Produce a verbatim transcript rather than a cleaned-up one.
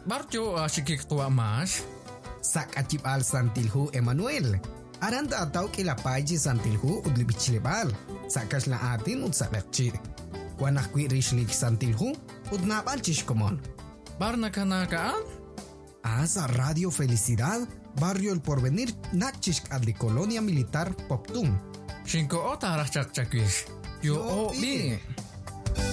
barjo asikik tua mas. Sak acip al santilhu Emmanuel. Aranta atau kila paji santilhu udli bichlebal. Sakas la atin ud sakakci. Kuanak kwi rishlik santilhu ud napal chishkomon. Barna kanakaan? Asa Radio Felicidad, Barrio El Porvenir, Nakchishk adli Colonia Militar Poptum. Shinko ota arachak chakwish. Yo Yo, o bi. bi.